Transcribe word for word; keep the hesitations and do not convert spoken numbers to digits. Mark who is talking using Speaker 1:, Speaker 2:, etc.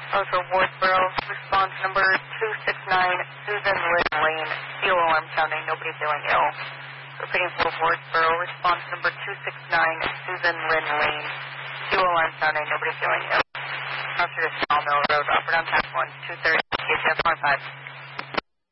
Speaker 1: Also, Wardsboro, response number two six nine, Susan Lynn Lane, steel alarm sounding, nobody feeling ill. Repeating for Wardsboro, response number two six nine, Susan Lynn Lane, steel alarm sounding, nobody feeling ill. Officer to Small Mill Road, Robert on tax one, two thirty, K T F one five.